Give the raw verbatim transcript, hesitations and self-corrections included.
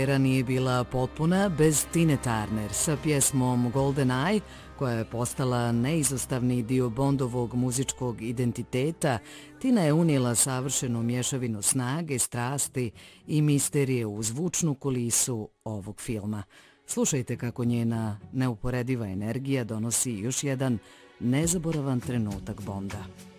Era nije bila potpuna bez Tine Turner sa pjesmom Golden Eye, koja je postala neizostavni dio Bondovog muzičkog identiteta. Tina je unijela savršenu mješavinu snage, strasti i misterije u zvučnu kulisu ovog filma. Slušajte kako njena neuporediva energija donosi još jedan nezaboravan trenutak Bonda.